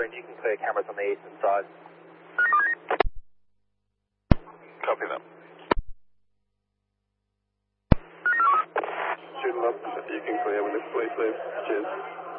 and you can clear cameras on the eastern side. Copy that. Student up, you can clear with this police, please. Cheers.